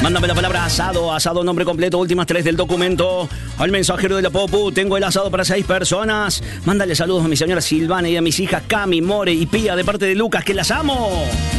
Mándame la palabra asado, asado nombre completo, últimas 3 del documento. Al mensajero de la Popu, tengo el asado para 6 personas. Mándale saludos a mi señora Silvana y a mis hijas Cami, More y Pía de parte de Lucas, que las amo.